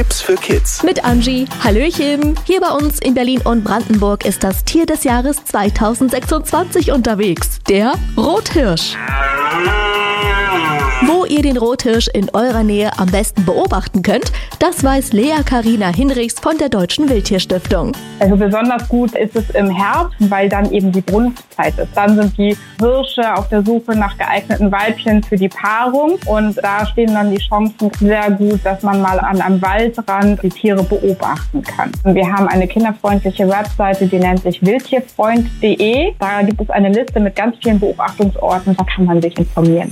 Tipps für Kids. Mit Angie. Hallöchen. Hier bei uns in Berlin und Brandenburg ist das Tier des Jahres 2026 unterwegs. Der Rothirsch. Wo ihr den Rothirsch in eurer Nähe am besten beobachten könnt, das weiß Lea Carina Hinrichs von der Deutschen Wildtierstiftung. Also besonders gut ist es im Herbst, weil dann eben die Brunstzeit ist. Dann sind die Hirsche auf der Suche nach geeigneten Weibchen für die Paarung und da stehen dann die Chancen sehr gut, dass man mal an einem Waldrand die Tiere beobachten kann. Wir haben eine kinderfreundliche Webseite, die nennt sich wildtierfreund.de. Da gibt es eine Liste mit ganz vielen Beobachtungsorten, da kann man sich informieren.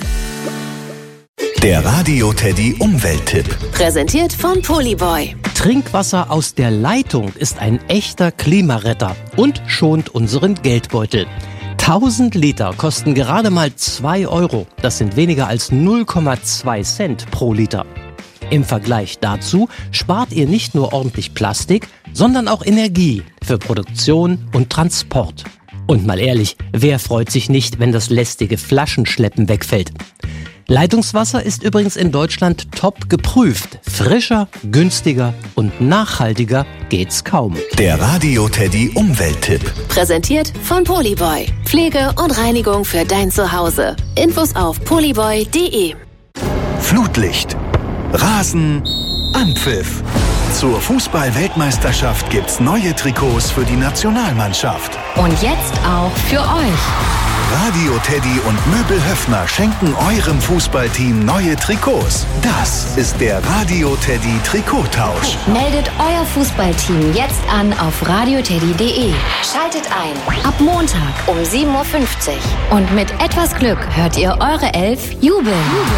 Der Radio Teddy Umwelttipp. Präsentiert von Polyboy. Trinkwasser aus der Leitung ist ein echter Klimaretter und schont unseren Geldbeutel. 1000 Liter kosten gerade mal 2 Euro. Das sind weniger als 0,2 Cent pro Liter. Im Vergleich dazu spart ihr nicht nur ordentlich Plastik, sondern auch Energie für Produktion und Transport. Und mal ehrlich, wer freut sich nicht, wenn das lästige Flaschenschleppen wegfällt? Leitungswasser ist übrigens in Deutschland top geprüft. Frischer, günstiger und nachhaltiger geht's kaum. Der Radio Teddy Umwelttipp. Präsentiert von Polyboy. Pflege und Reinigung für dein Zuhause. Infos auf polyboy.de. Flutlicht. Rasen. Anpfiff. Zur Fußball-Weltmeisterschaft gibt's neue Trikots für die Nationalmannschaft. Und jetzt auch für euch. Radio Teddy und Möbel Höffner schenken eurem Fußballteam neue Trikots. Das ist der Radio Teddy Trikottausch. Meldet euer Fußballteam jetzt an auf radioteddy.de. Schaltet ein. Ab Montag um 7.50 Uhr. Und mit etwas Glück hört ihr eure Elf jubeln.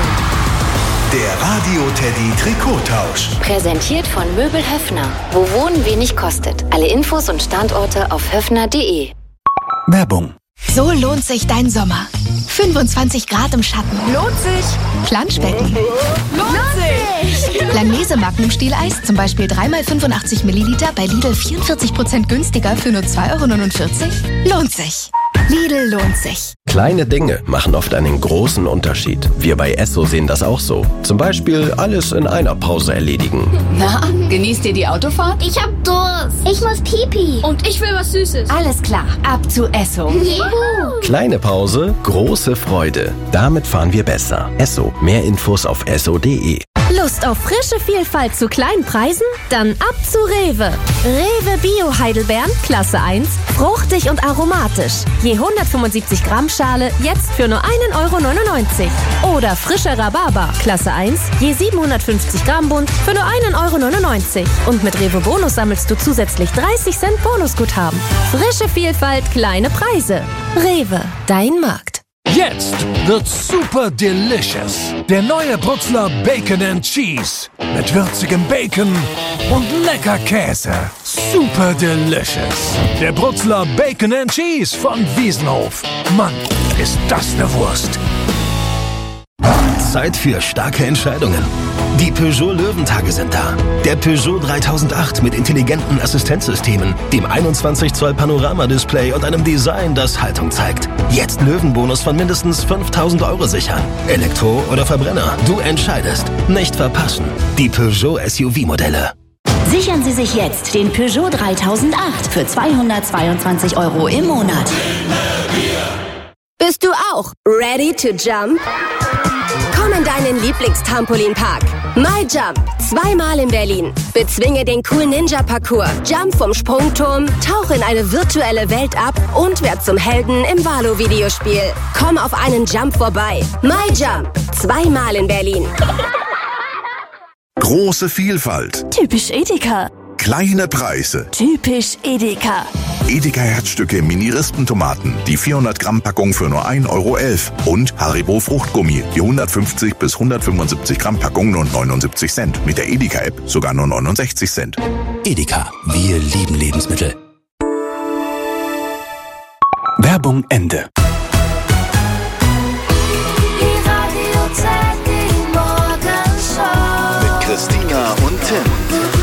Der Radio Teddy Trikottausch. Präsentiert von Möbel Höffner. Wo Wohnen wenig kostet. Alle Infos und Standorte auf höffner.de. Werbung. So lohnt sich dein Sommer. 25 Grad im Schatten. Lohnt sich. Planschbecken. Lohnt sich. Langnese Magnum Stieleis, zum Beispiel 3x85 Milliliter bei Lidl 44% günstiger für nur 2,49 €. Lohnt sich. Lidl lohnt sich. Kleine Dinge machen oft einen großen Unterschied. Wir bei Esso sehen das auch so. Zum Beispiel alles in einer Pause erledigen. Na, genießt ihr die Autofahrt? Ich hab Durst. Ich muss Pipi. Und ich will was Süßes. Alles klar, ab zu Esso. Juhu. Kleine Pause, große Freude. Damit fahren wir besser. Esso. Mehr Infos auf esso.de. Lust auf frische Vielfalt zu kleinen Preisen? Dann ab zu Rewe. Rewe Bio Heidelbeeren, Klasse 1, fruchtig und aromatisch. Je 175 Gramm Schale jetzt für nur 1,99 €. Oder frischer Rhabarber, Klasse 1, je 750 Gramm Bund für nur 1,99 €. Und mit Rewe Bonus sammelst du zusätzlich 30 Cent Bonusguthaben. Frische Vielfalt, kleine Preise. Rewe, dein Markt. Jetzt wird's super delicious. Der neue Brutzler Bacon and Cheese. Mit würzigem Bacon und lecker Käse. Super delicious. Der Brutzler Bacon and Cheese von Wiesenhof. Mann, ist das eine Wurst. Zeit für starke Entscheidungen. Die Peugeot Löwentage sind da. Der Peugeot 3008 mit intelligenten Assistenzsystemen, dem 21 Zoll Panoramadisplay und einem Design, das Haltung zeigt. Jetzt Löwenbonus von mindestens 5.000 € sichern. Elektro oder Verbrenner, du entscheidest. Nicht verpassen. Die Peugeot SUV-Modelle. Sichern Sie sich jetzt den Peugeot 3008 für 222 € im Monat. Bist du auch ready to jump? Komm in deinen Lieblingstrampolinpark. MyJump. 2-mal in Berlin. Bezwinge den coolen Ninja-Parcours. Jump vom Sprungturm, tauch in eine virtuelle Welt ab und werd zum Helden im Valo-Videospiel. Komm auf einen Jump vorbei. MyJump. 2-mal in Berlin. Große Vielfalt. Typisch Edeka. Kleine Preise. Typisch Edeka. Edeka Herzstücke Mini-Rispentomaten, die 400 Gramm Packung für nur 1,11 € und Haribo Fruchtgummi, die 150 bis 175 Gramm Packung nur 79 Cent. Mit der Edeka-App sogar nur 69 Cent. Edeka, wir lieben Lebensmittel. Werbung Ende. Mit Christina und Tim.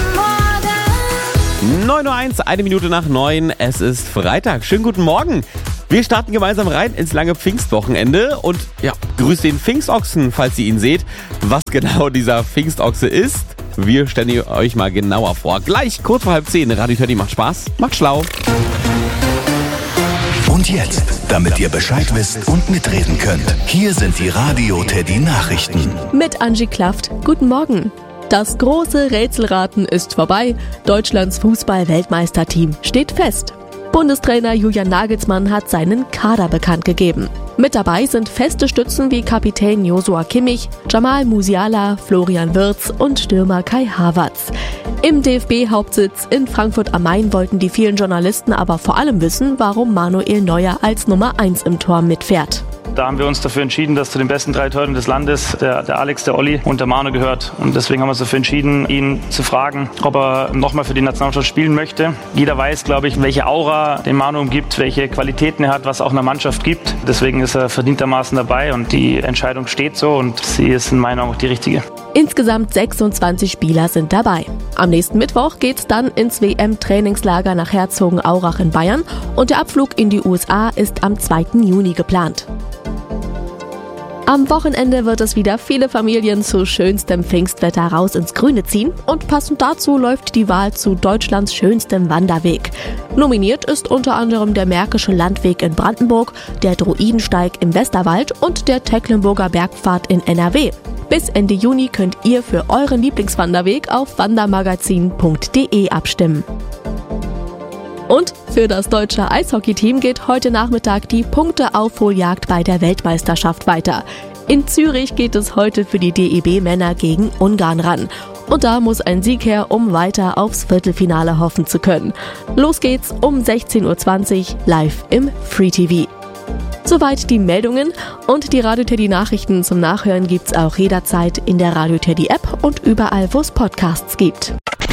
9:01 Uhr, 1 Minute nach 9. Es ist Freitag. Schönen guten Morgen. Wir starten gemeinsam rein ins lange Pfingstwochenende und ja, grüßt den Pfingstochsen, falls ihr ihn seht. Was genau dieser Pfingstochse ist, Wir stellen ihr euch mal genauer vor. Gleich kurz vor 9:30. Radio Teddy macht Spaß, macht schlau. Und jetzt, damit ihr Bescheid wisst und mitreden könnt, hier sind die Radio Teddy Nachrichten. Mit Angie Klaft. Guten Morgen. Das große Rätselraten ist vorbei. Deutschlands Fußball-Weltmeisterteam steht fest. Bundestrainer Julian Nagelsmann hat seinen Kader bekannt gegeben. Mit dabei sind feste Stützen wie Kapitän Joshua Kimmich, Jamal Musiala, Florian Wirtz und Stürmer Kai Havertz. Im DFB-Hauptsitz in Frankfurt am Main wollten die vielen Journalisten aber vor allem wissen, warum Manuel Neuer als Nummer 1 im Tor mitfährt. Da haben wir uns dafür entschieden, dass zu den besten 3 Torhütern des Landes der Alex, der Olli und der Manu gehört. Und deswegen haben wir uns dafür entschieden, ihn zu fragen, ob er nochmal für die Nationalmannschaft spielen möchte. Jeder weiß, glaube ich, welche Aura den Manu umgibt, welche Qualitäten er hat, was auch einer Mannschaft gibt. Deswegen ist er verdientermaßen dabei und die Entscheidung steht so und sie ist in meinen Augen auch die richtige. Insgesamt 26 Spieler sind dabei. Am nächsten Mittwoch geht's dann ins WM-Trainingslager nach Herzogenaurach in Bayern und der Abflug in die USA ist am 2. Juni geplant. Am Wochenende wird es wieder viele Familien zu schönstem Pfingstwetter raus ins Grüne ziehen und passend dazu läuft die Wahl zu Deutschlands schönstem Wanderweg. Nominiert ist unter anderem der Märkische Landweg in Brandenburg, der Druidensteig im Westerwald und der Tecklenburger Bergpfad in NRW. Bis Ende Juni könnt ihr für euren Lieblingswanderweg auf wandermagazin.de abstimmen. Und für das deutsche Eishockeyteam geht heute Nachmittag die Punkteaufholjagd bei der Weltmeisterschaft weiter. In Zürich geht es heute für die DEB-Männer gegen Ungarn ran. Und da muss ein Sieg her, um weiter aufs Viertelfinale hoffen zu können. Los geht's um 16:20 Uhr live im Free TV. Soweit die Meldungen und die Radio Teddy Nachrichten zum Nachhören gibt's auch jederzeit in der Radio Teddy App und überall, wo es Podcasts gibt.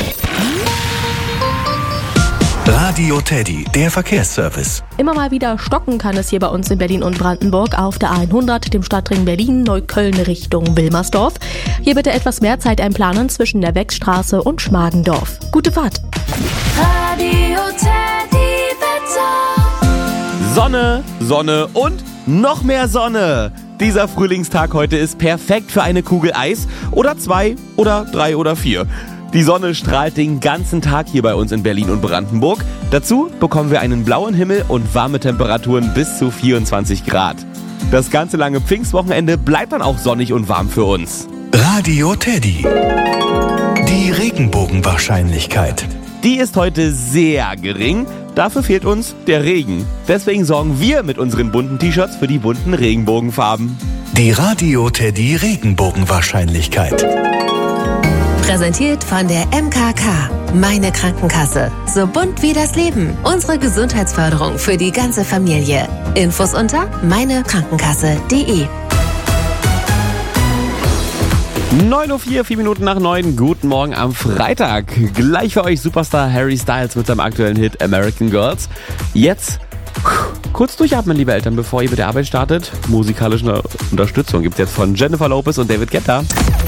Radio Teddy, der Verkehrsservice. Immer mal wieder stocken kann es hier bei uns in Berlin und Brandenburg auf der A100, dem Stadtring Berlin, Neukölln Richtung Wilmersdorf. Hier bitte etwas mehr Zeit einplanen zwischen der Wechstraße und Schmargendorf. Gute Fahrt. Radio Teddy Wetter. Sonne, Sonne und noch mehr Sonne. Dieser Frühlingstag heute ist perfekt für eine Kugel Eis oder 2 oder 3 oder 4. Die Sonne strahlt den ganzen Tag hier bei uns in Berlin und Brandenburg. Dazu bekommen wir einen blauen Himmel und warme Temperaturen bis zu 24 Grad. Das ganze lange Pfingstwochenende bleibt dann auch sonnig und warm für uns. Radio Teddy. Die Regenbogenwahrscheinlichkeit. Die ist heute sehr gering. Dafür fehlt uns der Regen. Deswegen sorgen wir mit unseren bunten T-Shirts für die bunten Regenbogenfarben. Die Radio Teddy Regenbogenwahrscheinlichkeit. Präsentiert von der MKK, meine Krankenkasse. So bunt wie das Leben. Unsere Gesundheitsförderung für die ganze Familie. Infos unter meinekrankenkasse.de. 9:04 Uhr, 4 Minuten nach 9. Guten Morgen am Freitag. Gleich für euch Superstar Harry Styles mit seinem aktuellen Hit American Girls. Jetzt kurz durchatmen, liebe Eltern, bevor ihr mit der Arbeit startet. Musikalische Unterstützung gibt es jetzt von Jennifer Lopez und David Guetta.